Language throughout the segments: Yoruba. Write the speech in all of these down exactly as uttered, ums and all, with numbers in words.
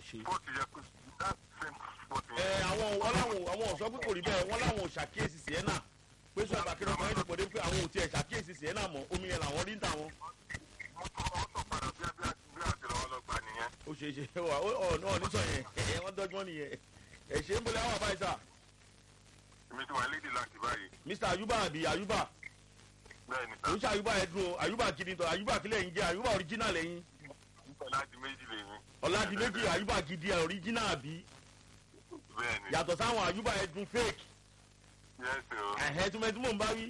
ṣe. sport yẹ kó that same sport ẹ àwọn wọn láwọn àwọn ọ̀sọ́ pé kò rí bẹ́ẹ̀ wọ́n láwọn ò ṣàkíyèsí Sienna pé sọ àbàkẹ́rẹ́ ọkọ̀ yẹn lòpọ̀ dé pé àwọn ò tiẹ̀ ṣàkíyèsí Sienna mọ́ omi yẹn làwọn rí ń tà wọn. wọ́n sọ padà bí bí àtìlọ́wọ́ lọ gbà nìyẹn. ó ṣe é ṣe wà ọ náà nísọ yẹn wọ́n dọ́gbọ́n nìyẹn ẹ̀ ṣe ń bolẹ̀ àwọn àbáyé sà. èmi ti wà lédi láti báyìí. Mr Ayuba àbí Ayuba bẹ́ẹ̀ ni sá. òun ṣe Ayuba ẹ̀ dùn o Ayuba gidi tọ̀ Ayuba kílẹ̀ yín jẹ́ Ayuba original lẹ́yìn. ọ̀làdì méjì lè mi. ọ̀làdì méjì Ayuba gidi ẹ̀ original àbí. bẹ́ẹ̀ ni. yàtọ̀ sáwọn Ayuba ẹ̀ dùn fake. yes o. ẹ̀hẹ́ tí mo tí mò ń bá wí.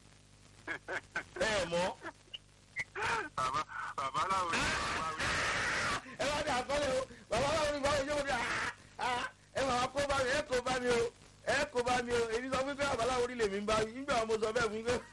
ẹ ẹ̀ mọ́. bàbá bàbá aláwo ni bàbá wí. ẹ bá dé àkọlé o bàbá aláwo ni bàbá yóò dé ẹ máa kó bá mi ẹ kó bá mi o ẹ kó bá mi o èmi sọ fún pé bàbá aláwo ni lèmi ń bá wí nígbà mo sọ bẹ́ẹ̀ fún pé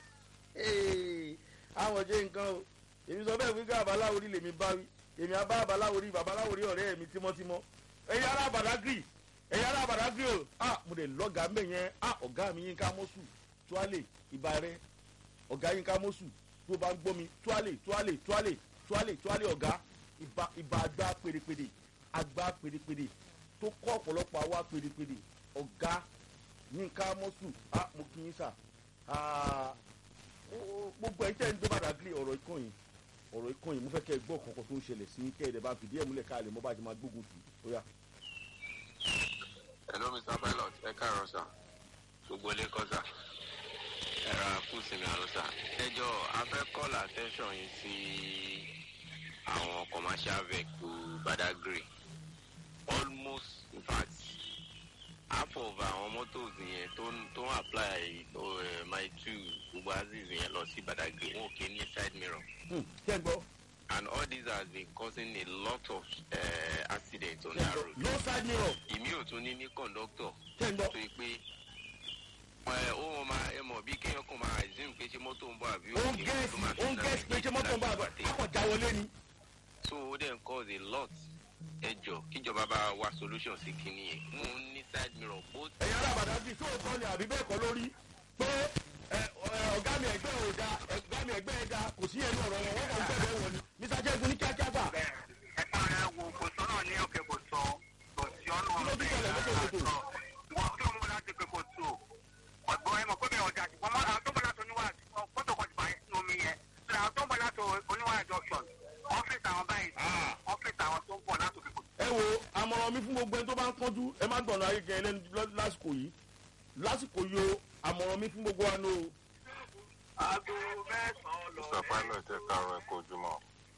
àwọn jẹ́ nǹkan o èmi sọ bẹ́ẹ̀ fún pé bàbá aláwo ni lèmi bá wí èmi á bá bàbá aláwo ni bàbá aláwo ni ọ̀rẹ́ mi tímọ́tímọ́ ẹ̀yin ará Badagry ẹ̀yin ará Badagry o ah mo dẹ̀ lọ́gàá mbẹ̀ yẹn ah ọ̀gá mi Yínká Mọ́sù tuwálè ìbá rẹ ọ̀gá Yínká Mọ́sù tó bá ń gbọ́ mi tuwálè tuwálè tuwálè tuwálè tuwálè ọ̀gá ìbá ìbá àgbà pèrèpèrè àgbà pèrèpèrè tó kọ́ ọ̀pọ̀lọpọ̀ àwa pèrèpèrè ọ̀gá Yínká Mọ́sù ah mo kí yín sà ah gbogbo ẹ̀ tẹ́ ń gbé Badagry ọ̀rọ̀ ìkànnì ọ̀rọ̀ ìkànnì mo fẹ́ kẹ́ ẹ gbọ́ kankan tó ń ṣẹlẹ̀ sí kẹ́ ẹ̀ dẹ̀ bá fìdí ẹ̀ múlẹ̀ káàlẹ̀ mọ́ bá ti máa gbógun tì ó yá. Hello Mister Pilot ẹ káàárọ̀ sà gbogbo ilé kọ́ sà ẹ ra kú sinmi àlọ́ sà ẹjọ́ a fẹ́ call attention yìí sí àwọn commercial vehicle Badagry almost in fact half of àwọn motors yẹn tó tó apply uh, my two gbogbo aziz yẹn lọ sí Badagry wọn ò kí ní side mirror. ṣé gbọ́. And all this has been causing a lot of uh, accidents on that road. No side mirror. Ìmí ò tún ní ní conductor. ṣé gbọ́. tó yẹ pé ó wọn máa ẹ mọ̀ bí kéèyàn kan máa assume pé ṣé mọ́tò ń bọ̀ àbí ó ń gẹ́sì ó ń gẹ́sì pé ṣé mọ́tò ń bọ̀ àbí akọ̀já wọlé ni. So ó dẹ̀ ń cause a lot. ẹ jọ kíjọba bá wa solution sí kinní yẹn. mo ń ní side mirror both. ẹ̀yin ará Badagry tó tọ́ ni àbí bẹ́ẹ̀ kọ́ lórí pé ọ̀gá mi ẹgbẹ́ ò da ọ̀gá mi ẹgbẹ́ ẹ̀ da kò sí ẹnu ọ̀rọ̀ wọn wọ́n kàn ń bẹ̀rẹ̀ wọn ni Mr Jẹ́gun ní kíákíá gbà. ẹ ẹ wo kò sọ́nà ní òkè kò sọ kò sí ọ̀nà ọ̀bẹ ìlànà wọ́n tó mú láti pé kò tó ọ̀gbọ́n ẹ mọ̀ pé bẹ́ẹ̀ ọjà ṣùgbọ́n àwọn tó bọ̀ láti oníwà fọ́tò kan ti bá omi yẹn ṣe àwọn tó bọ̀ láti oníwà junction ọ́fíìsì àwọn báyìí ọ́fíìsì àwọn tó ń bọ̀ láti òkè kò tó. ẹ wo àmọ̀ràn mi fún gbogbo ẹni tó bá ń kánjú ẹ má gbọ̀nà ayé jẹ ẹlẹ́nu lásìkò yìí lásìkò yìí o àmọ̀ràn mi fún gbogbo wa ní o. aago mẹ́sàn-án lọ. Mister Pilot ẹ káàárọ̀ ẹ kó ojúmọ́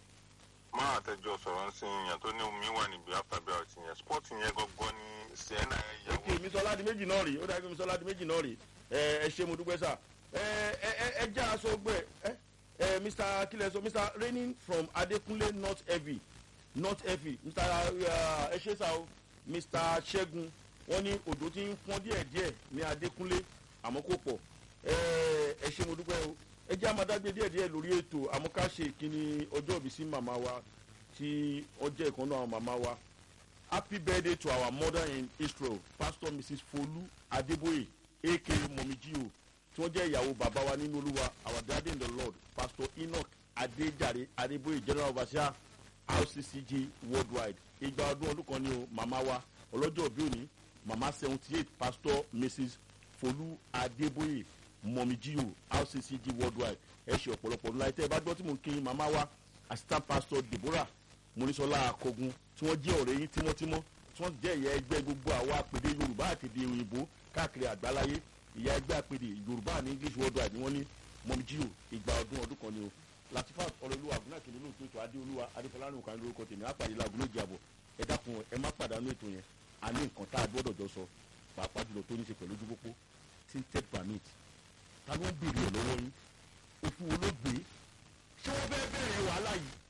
máa àtẹjọ sọ̀rọ̀ ń sin èèyàn tó ní omi wà níbi after belt yẹn sport yẹn gbọ́ngbọ́n ní Sienna yẹn ok mi sọ láti méjì náà rí ó dájú mi sọ láti méjì náà rí ẹ ẹ ṣe mo dúpẹ́ sà ẹ ẹ ẹ jẹ́ aṣọ gbẹ ẹ ẹ Mr kílẹ̀ sọ Mr raining from Adekunle not heavy not heavy Mr ẹ ṣe sà o Mr Ṣẹ́gun wọ́n ní òjò tí ń pọ́n díẹ̀díẹ̀ ní Adékúnlé àmọ́ kò pọ̀ ẹ ṣe mo dúpẹ́ o ẹ jẹ́ àmàdágbé díẹ̀díẹ̀ lórí ètò àmọ́ ká ṣe ìkíni ọjọ́ ìbí sí màmá wa tí ọjọ́ ìkànnà àwọn màmá wa happy birthday to our mother in Israel Pastor Missus Folu Adeboye aka Mommy Gio tí wọ́n jẹ́ ìyàwó bàbá wa nínú Olúwa our daddy in the Lord Pastor Enoch Adejare Adeboye general overseer R C C G worldwide ìgbà ọdún ọdún kan ní o màmá wa ọlọ́jọ́ òbí òní màmá seventy eight Pastor Missus Folu Adeboye Mommy Gio R C C G worldwide ẹ ṣe ọ̀pọ̀lọpọ̀ ńlá ẹ tẹ́ ẹ bá gbọ́ tí mo ń kí màmá wa assistant pastor Deborah Monisola Akogun tí wọ́n jẹ́ ọ̀rẹ́ yín tímọ́tímọ́ tí wọ́n jẹ́ ìyá ẹgbẹ́ gbogbo àwọn àpèdè Yorùbá àti èdè òyìnbó káàkiri àgbáláyé ìyá ẹgbẹ́ àpèdè Yorùbá ní English worldwide ni wọ́n ní Mommy Gio ìgbà ọdún ọdún kan ni o Latifat ọlọ́lúwa àgùnà kìnìún lóòótọ́ ètò Adéolúwa Adéfọlárìn òkàn lórúkọ tèmi àpàdé láago méjì àbọ̀ ẹ dákun ẹ má pàdánù ètò yẹn a ní nǹkan tá a gbọ́dọ̀ jọ sọ pàápàá jùlọ tó ní ṣe pẹ̀lú ojú pópó tinted permit ta ló ń béèrè ẹ̀ lọ́wọ́ yín òfin wo ló gbé ṣé wọ́n fẹ́ bẹ̀rẹ̀ wàhálà yìí